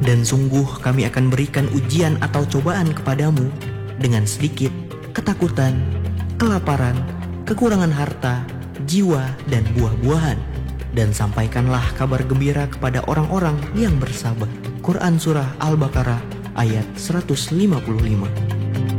Dan sungguh kami akan berikan ujian atau cobaan kepadamu dengan sedikit ketakutan, kelaparan, kekurangan harta, jiwa, dan buah-buahan. Dan sampaikanlah kabar gembira kepada orang-orang yang bersabar. Quran Surah Al-Baqarah ayat 155.